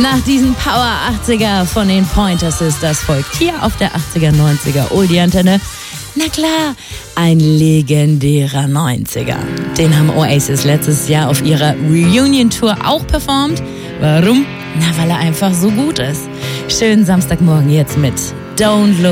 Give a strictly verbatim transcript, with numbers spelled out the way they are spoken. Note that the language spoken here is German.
Nach diesen Power achtziger von den Pointer Sisters folgt hier auf der achtziger neunziger Oldie-Antenne, na klar, ein legendärer neunziger. Den haben Oasis letztes Jahr auf ihrer Reunion-Tour auch performt. Warum? Na, weil er einfach so gut ist. Schönen Samstagmorgen jetzt mit Don't Look